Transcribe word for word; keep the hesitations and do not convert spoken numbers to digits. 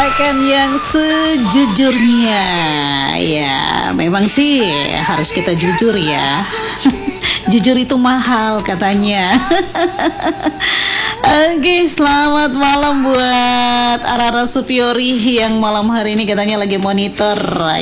menceritakan yang sejujurnya. Ya, memang sih harus kita jujur ya. Jujur itu mahal katanya. Oke, selamat malam buat Arara Supiori yang malam hari ini katanya lagi monitor